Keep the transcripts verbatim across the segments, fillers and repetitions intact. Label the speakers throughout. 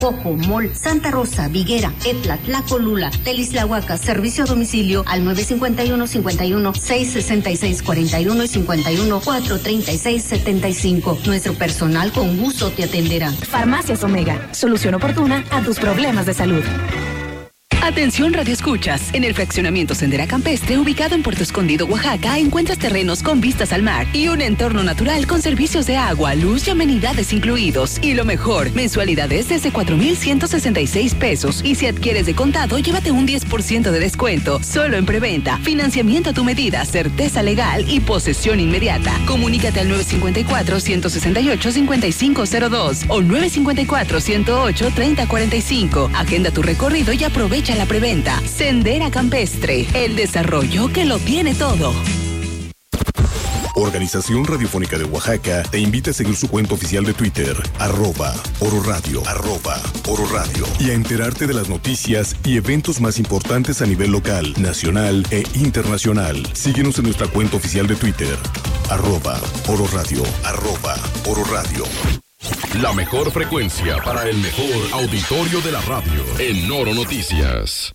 Speaker 1: Cojo, Mall, Santa Rosa, Viguera, Etla, Tlacolula, Telislahuaca, servicio a domicilio al nueve cinco uno, cinco uno, seis seis seis, cuatro uno y cinco uno, cuatro tres seis, siete cinco. Nuestro personal con gusto te atenderá.
Speaker 2: Farmacias Omega, solución oportuna a tus problemas de salud.
Speaker 3: Atención Radio Escuchas. En el fraccionamiento Sendera Campestre, ubicado en Puerto Escondido, Oaxaca, encuentras terrenos con vistas al mar y un entorno natural con servicios de agua, luz y amenidades incluidos. Y lo mejor, mensualidades desde cuatro mil ciento sesenta y seis pesos. Y si adquieres de contado, llévate un diez por ciento de descuento. Solo en preventa. Financiamiento a tu medida, certeza legal y posesión inmediata. Comunícate al nueve cinco cuatro, uno seis ocho, cinco cinco cero dos o nueve cinco cuatro, uno cero ocho, tres cero cuatro cinco. Agenda tu recorrido y aprovecha la preventa. Sendera Campestre, el desarrollo que lo tiene todo.
Speaker 4: Organización Radiofónica de Oaxaca te invita a seguir su cuenta oficial de Twitter, arroba Oro Radio, arroba Oro Radio, y a enterarte de las noticias y eventos más importantes a nivel local, nacional e internacional. Síguenos en nuestra cuenta oficial de Twitter, arroba Oro Radio, arroba Oro Radio.
Speaker 5: La mejor frecuencia para el mejor auditorio de la radio en Oro Noticias.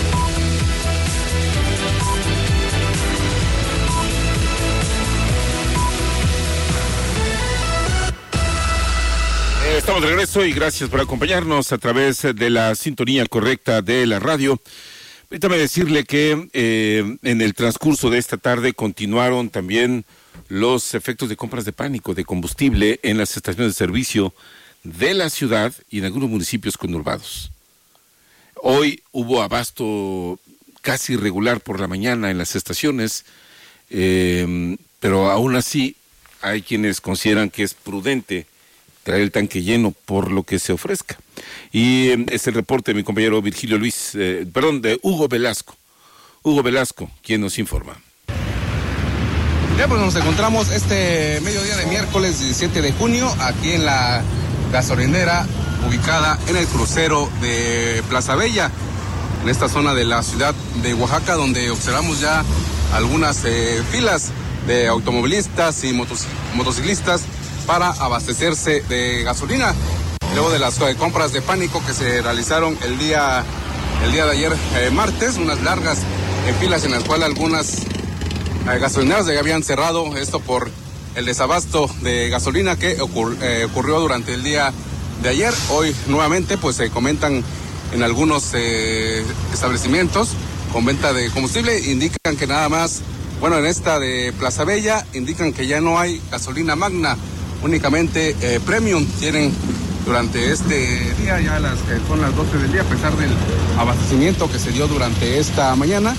Speaker 6: Estamos de regreso y gracias por acompañarnos a través de la sintonía correcta de la radio. Permítame decirle que eh, en el transcurso de esta tarde continuaron también los efectos de compras de pánico de combustible en las estaciones de servicio de la ciudad y en algunos municipios conurbados. Hoy hubo abasto casi regular por la mañana en las estaciones, eh, pero aún así hay quienes consideran que es prudente traer el tanque lleno por lo que se ofrezca. Y eh, es el reporte de mi compañero Virgilio Luis, eh, perdón, de Hugo Velasco. Hugo Velasco, quien nos informa.
Speaker 7: Ya pues nos encontramos este mediodía de miércoles diecisiete de junio aquí en la gasolinera ubicada en el crucero de Plaza Bella, en esta zona de la ciudad de Oaxaca, donde observamos ya algunas eh, filas de automovilistas y motos, motociclistas para abastecerse de gasolina, luego de las eh, compras de pánico que se realizaron el día, el día de ayer eh, martes, unas largas eh, filas en las cuales algunas gasolineras ya habían cerrado, esto por el desabasto de gasolina que ocur, eh, ocurrió durante el día de ayer. Hoy nuevamente pues se comentan en algunos eh, establecimientos con venta de combustible, indican que nada más, bueno, en esta de Plaza Bella indican que ya no hay gasolina magna, únicamente eh, premium tienen durante este día, ya las, eh, son las doce del día, a pesar del abastecimiento que se dio durante esta mañana.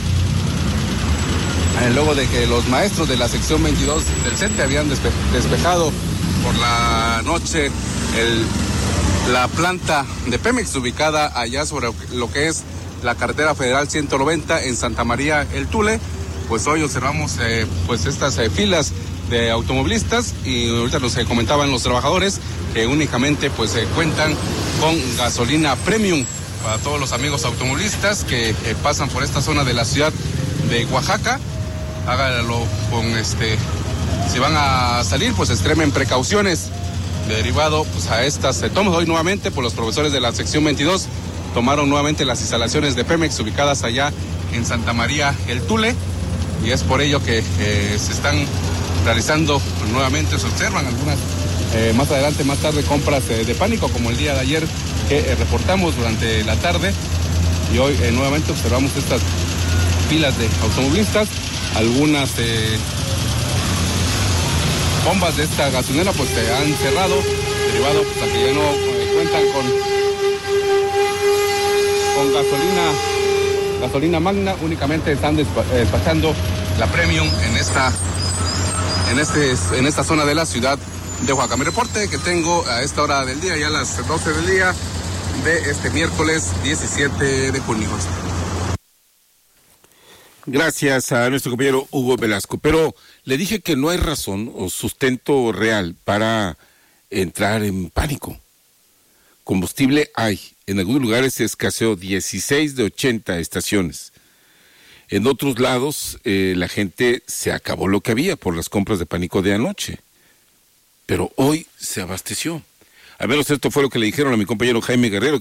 Speaker 7: Luego de que los maestros de la sección veintidós del CENTE habían despe despejado por la noche el, la planta de Pemex ubicada allá sobre lo que es la carretera federal ciento noventa en Santa María El Tule, pues hoy observamos eh, pues estas eh, filas de automovilistas y ahorita nos eh, comentaban los trabajadores que únicamente pues eh, cuentan con gasolina premium para todos los amigos automovilistas que eh, pasan por esta zona de la ciudad de Oaxaca. Háganlo con este, si van a salir, pues extremen precauciones derivado pues a estas eh, tomas. Hoy nuevamente, pues los profesores de la sección veintidós tomaron nuevamente las instalaciones de Pemex ubicadas allá en Santa María El Tule, y es por ello que eh, se están realizando nuevamente, se observan algunas eh, más adelante, más tarde, compras eh, de pánico, como el día de ayer que eh, reportamos durante la tarde, y hoy eh, nuevamente observamos estas filas de automovilistas. Algunas eh, bombas de esta gasolinera pues se han cerrado, derivado pues a que ya no eh, cuentan con, con gasolina, gasolina magna, únicamente están despachando la premium en esta, en este, en esta zona de la ciudad de Oaxaca. Mi reporte que tengo a esta hora del día, ya a las doce del día de este miércoles diecisiete de junio.
Speaker 6: Gracias a nuestro compañero Hugo Velasco. Pero le dije que no hay razón o sustento real para entrar en pánico. Combustible hay. En algunos lugares se escaseó dieciséis de ochenta estaciones. En otros lados eh, la gente se acabó lo que había por las compras de pánico de anoche. Pero hoy se abasteció. Al menos esto fue lo que le dijeron a mi compañero Jaime Guerrero,